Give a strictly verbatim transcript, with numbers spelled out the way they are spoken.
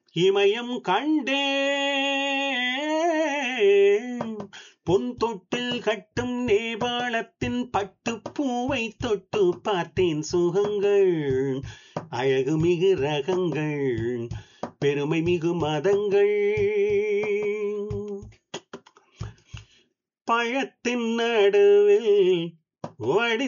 இமயம் கண்டே பொன் தொட்டில் கட்டும் நேபாளத்தின் பட்டுப்பூவை தொட்டு பார்த்தேன் சுகங்கள் அழகு மிகு ரகங்கள் பெருமை மிகு மதங்கள் பழத்தின் நடுவில் வடி